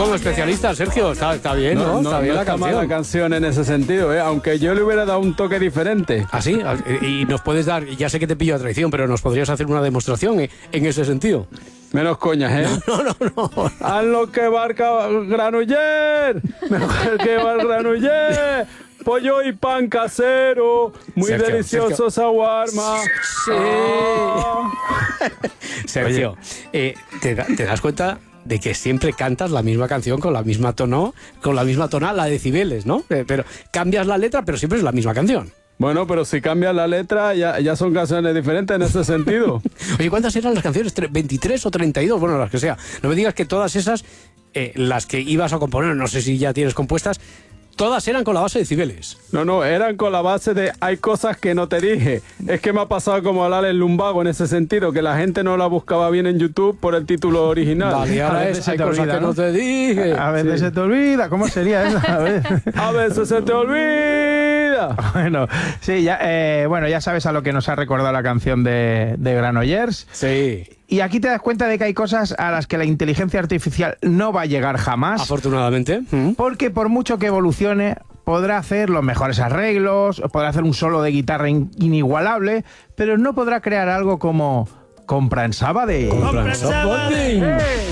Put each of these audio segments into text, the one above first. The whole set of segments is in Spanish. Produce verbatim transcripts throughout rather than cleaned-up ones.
como especialista, Sergio, está, está bien, ¿no? No, no está bien no la está canción. mal la canción en ese sentido, ¿eh? Aunque yo le hubiera dado un toque diferente. ¿Ah, sí? Y nos puedes dar, ya sé que te pillo a traición, pero nos podrías hacer una demostración en ese sentido. Menos coñas, ¿eh? No, no, no. no. Haz lo que barca Granoller, mejor que va el Granoller. Pollo y pan casero, muy Sergio, delicioso shawarma. Sí. Ah. Sergio, eh, ¿te, da- ¿te das cuenta de que siempre cantas la misma canción con la misma tono, con la misma tonal, la decibeles, ¿no? Eh, pero cambias la letra, pero siempre es la misma canción. Bueno, pero si cambias la letra, ya, ya son canciones diferentes en ese sentido. Oye, ¿cuántas eran las canciones? Tre- ¿veintitrés o treinta y dos? Bueno, las que sea. No me digas que todas esas, eh, las que ibas a componer, no sé si ya tienes compuestas, todas eran con la base de decibeles. No, no, eran con la base de hay cosas que no te dije. Es que me ha pasado como al Alex Lumbago en ese sentido, que la gente no la buscaba bien en YouTube por el título original. Vale, A ahora veces es, se hay te cosas olvida, que no ¿no? te dije. A veces Sí. se te olvida. ¿Cómo sería eso? A ver. A veces se te olvida. Bueno, sí, ya, eh, bueno, ya sabes a lo que nos ha recordado la canción de, de Granollers. Sí, Y aquí te das cuenta de que hay cosas a las que la inteligencia artificial no va a llegar jamás. afortunadamente. ¿Mm? Porque por mucho que evolucione, podrá hacer los mejores arreglos, podrá hacer un solo de guitarra in- inigualable, pero no podrá crear algo como Compra en Sabadell. Compra en Sabadell.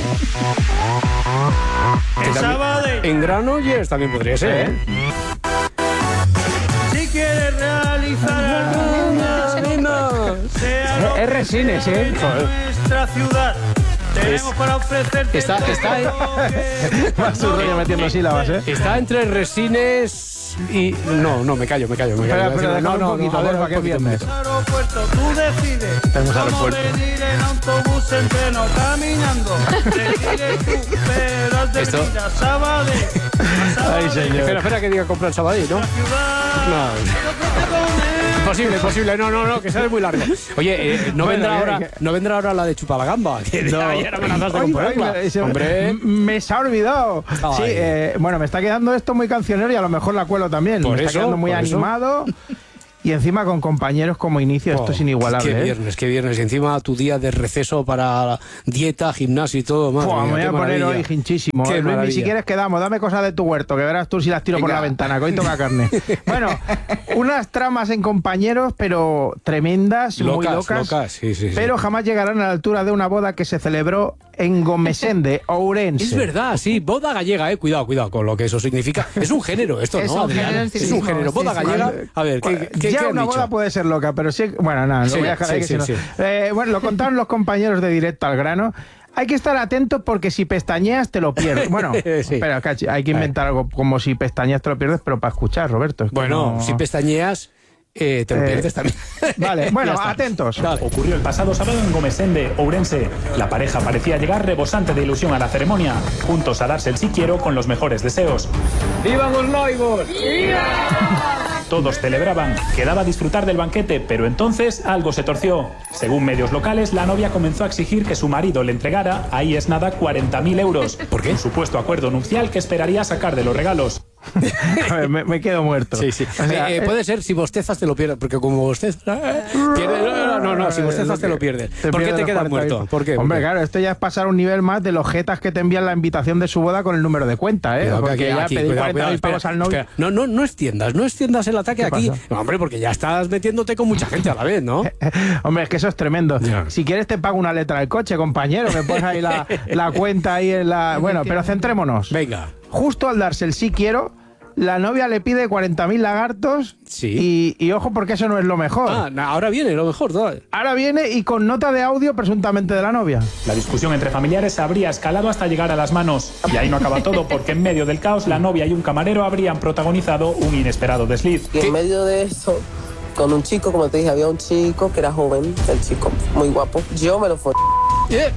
Que también- En Granollers también podría ser, ¿eh? Si quieres realizar alguna, sea Es resines, ¿eh? nuestra ciudad. Tenemos Es- para ofrecerte. Está, está, Más su rollo metiendo sílabas, ¿eh? está entre resines y... No, no, me callo, me callo, me callo. Espera, espera, no, déjame no, un poquito, no, a ver, porfa, un que poquito, viernes. un poquito. Aeropuerto, tú decides. Tenemos cómo aeropuerto. venir en autobús, en tren o caminando. Decides tú, pero has de Esto- venir a Sabadell. A Sabadell, Ay, señor. Espera, espera que diga comprar en Sabadell, ¿no? la ciudad. No. Imposible, imposible. No, no, no, que sale muy largo. Oye, eh, no, Bueno, vendrá que- ahora, que- no vendrá ahora la de Chupalagamba. Que de ayer amenazaste con Ay, ponerla. ay, se- Hombre, m- me se ha olvidado. Ay. Sí, eh, bueno, me está quedando esto muy cancionero y a lo mejor la cuelo también. Por me está eso, quedando muy por eso. animado. Y encima con compañeros como inicio, esto oh, es inigualable. Qué ¿eh? viernes, qué viernes. Y encima tu día de receso para dieta, gimnasio y todo. Madre Buah, mía, me voy qué a poner maravilla. hoy hinchísimo. Qué Eh, Luis, maravilla. si quieres quedamos, dame cosas de tu huerto, que verás tú si las tiro por Venga. la ventana, que hoy toca carne. Bueno, unas tramas en compañeros, pero tremendas, muy Locas, locas. locas, sí, sí, sí. Pero jamás llegarán a la altura de una boda que se celebró en Gomesende, Ourense. Es verdad, sí, boda gallega, eh. Cuidado, cuidado con lo que eso significa. Es un género esto, Es ¿no, un Adrián? género, Es sí, un sí, género. sí, Boda sí. gallega. A ver, ¿qué, qué, ya qué han una dicho? boda puede ser loca, pero sí, bueno, nada, Sí, lo voy a dejar sí, ahí que sí, si no- sí. Eh, bueno, lo contaron los compañeros de Directo al Grano. Hay que estar atento porque si pestañeas te lo pierdes. Bueno, Sí. espera, cachi, hay que inventar algo como si pestañeas te lo pierdes, pero para escuchar, Roberto. es que Bueno, no- si pestañeas, eh, te lo Eh, pierdes también. Vale, bueno, Ya está. atentos. Dale. Ocurrió el pasado sábado en Gomesende, Ourense. La pareja parecía llegar rebosante de ilusión a la ceremonia, juntos a darse el sí quiero con los mejores deseos. ¡Vivan los noivos! Todos celebraban, quedaba disfrutar del banquete, pero entonces algo se torció. Según medios locales, la novia comenzó a exigir que su marido le entregara, ahí es nada, cuarenta mil euros. ¿Por qué? Un supuesto acuerdo nupcial que esperaría sacar de los regalos. A ver, me, me quedo muerto. Sí, sí. O sea, Eh, eh, puede ser si bostezas te lo pierdes, porque como bostezas... eh, pierdes- no, no, no, si bostezas te lo pierdes. ¿Por qué pierdes te los quedas cuarenta muerto? mil. ¿Por qué? ¿Por Hombre, qué? claro, esto ya es pasar un nivel más de los jetas que te envían la invitación de su boda con el número de cuenta, ¿eh? Cuidado, que Porque aquí- ya aquí, pedir cuidado, cuarenta mil cuidado, pavos espera, al novio. espera. No, no, no extiendas, no extiendas el ataque ¿Qué aquí. pasa? No, hombre, porque ya estás metiéndote con mucha gente a la vez, ¿no? Hombre, es que eso es tremendo. Ya. Si quieres te pago una letra del coche, compañero. Me pones ahí la, la cuenta ahí en la... Bueno, pero centrémonos. Venga. Justo al darse el sí quiero, la novia le pide cuarenta mil lagartos. Sí. Y, y ojo, porque eso no es lo mejor. Ah, na- ahora viene lo mejor. todavía. Ahora viene y con nota de audio presuntamente de la novia. La discusión entre familiares habría escalado hasta llegar a las manos. Y ahí no acaba todo, porque en medio del caos, la novia y un camarero habrían protagonizado un inesperado desliz. Y en medio de eso, con un chico, como te dije, había un chico que era joven, el chico muy guapo. Yo me lo fui. Eh,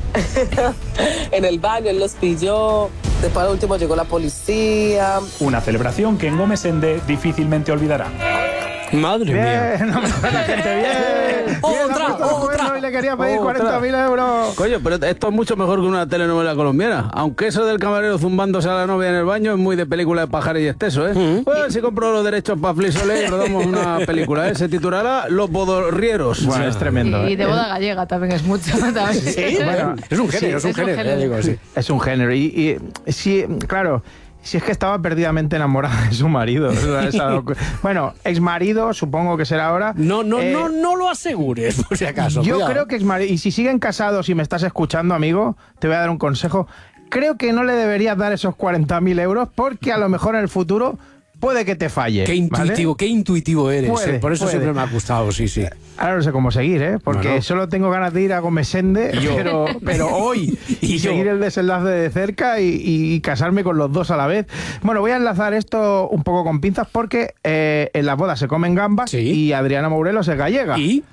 En el baño, él los pilló. Después, al último, llegó la policía. Una celebración que en Gomesende difícilmente olvidará. Madre mía. Bien, no me la gente bien. Bien, Otra, ha puesto el otra, cuerno y le quería pedir Otra. cuarenta mil euros. Coño, pero esto es mucho mejor que una telenovela colombiana. Aunque eso del camarero zumbándose a la novia en el baño es muy de película de pájaros y exceso, ¿eh? Mm. Pues si compro los derechos para Flisole y rodamos una película, ¿eh? Se titulará Los Bodorrieros. Bueno, es tremendo. Y ¿eh? de boda gallega también es mucho. También. Sí, bueno, es un género, Sí, es un género, ya digo, sí. Es un género. Y, y sí, claro, si es que estaba perdidamente enamorada de su marido. O sea, esa- bueno, ex marido, supongo que será ahora. No, no, Eh, no, no lo asegures, por si acaso. Yo cuidado. creo que ex marido. Y si siguen casados y me estás escuchando, amigo, te voy a dar un consejo. Creo que no le deberías dar esos cuarenta mil euros porque a lo mejor en el futuro puede que te falle. Qué ¿vale? intuitivo, qué intuitivo eres. Puede, eh. Por eso puede. siempre me ha gustado, sí, sí. Ahora no sé cómo seguir, ¿eh? Porque Bueno. solo tengo ganas de ir a Gomesende, pero, pero hoy, y, Y yo. seguir el desenlace de cerca y, y casarme con los dos a la vez. Bueno, voy a enlazar esto un poco con pinzas porque eh, en las bodas se comen gambas Sí. y Adriana Morelos es gallega. ¿Y?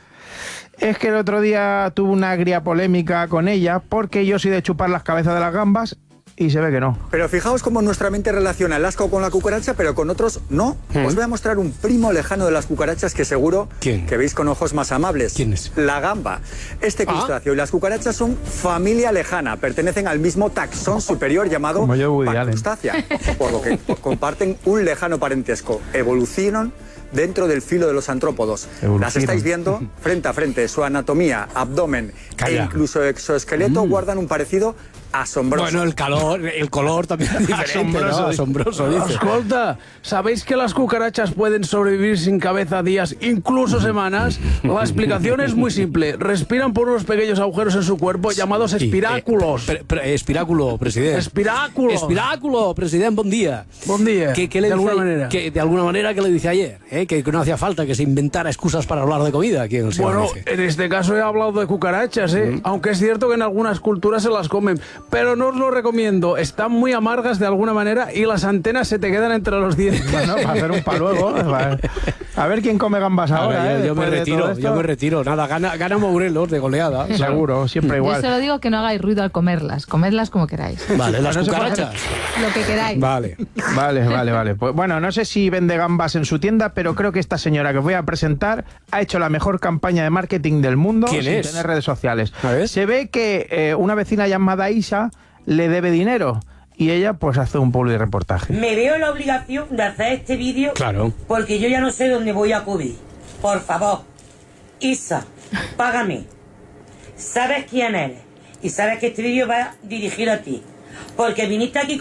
Es que el otro día tuve una agria polémica con ella porque yo soy de chupar las cabezas de las gambas y se ve que no. Pero fijaos cómo nuestra mente relaciona el asco con la cucaracha, pero con otros no. Os voy a mostrar un primo lejano de las cucarachas que seguro ¿Quién? que veis con ojos más amables. ¿Quién es? La gamba. Este Ah. crustáceo y las cucarachas son familia lejana, pertenecen al mismo taxón superior llamado Como yo, Woody Allen. Pancrustácea, por lo que comparten un lejano parentesco. Evolucionan dentro del filo de los antrópodos. Las Evolucionan. estáis viendo frente a frente. Su anatomía, abdomen Calla. e incluso exoesqueleto guardan un parecido asombroso. Bueno, el calor, el color también es diferente, Asombroso, ¿no? dice. Asombroso, dice. Escolta, ¿sabéis que las cucarachas pueden sobrevivir sin cabeza días, incluso semanas? La explicación es muy simple. Respiran por unos pequeños agujeros en su cuerpo llamados Sí, espiráculos. eh, pre- pre- espiráculo, presidente. Espiráculos. Espiráculo, presidente, buen día. Buen día. ¿Qué, qué le de dice alguna ayer? manera. Que, de alguna manera, ¿qué le dice ayer? ¿Eh? Que, que no hacía falta que se inventara excusas para hablar de comida. Aquí en el Bueno, Silvestre. en este caso he hablado de cucarachas, ¿eh? Aunque es cierto que en algunas culturas se las comen. Pero no os lo recomiendo. Están muy amargas de alguna manera y las antenas se te quedan entre los dientes. Bueno, para hacer un paluego. A ver quién come gambas A ahora, ver, ¿eh? yo, yo me Después de todo retiro, esto. yo me retiro. Nada, gana, gana Morelos de goleada. Seguro, siempre Yo igual. solo digo que no hagáis ruido al comerlas. Comedlas como queráis. Vale, las No se puede cucarachas. Lo que queráis. Vale. Vale, vale, vale. Pues bueno, no sé si vende gambas en su tienda, pero creo que esta señora que os voy a presentar ha hecho la mejor campaña de marketing del mundo ¿Quién sin es? tener redes sociales. A ver. Se ve que eh, una vecina llamada Isa le debe dinero y ella pues hace un publi reportaje. Me veo en la obligación de hacer este vídeo Claro. porque yo ya no sé dónde voy a acudir. Por favor, Isa, págame. Sabes quién eres y sabes que este vídeo va dirigido a ti. Porque viniste aquí